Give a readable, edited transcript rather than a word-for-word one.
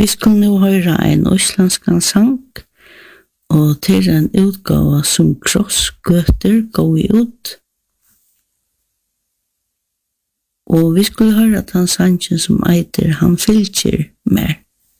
Vi skulle nu høre en østlandskan sang, og til en utgave som krossgøter går ut. Og vi skulle høre at han sangen som eiter Han fylkjer mer.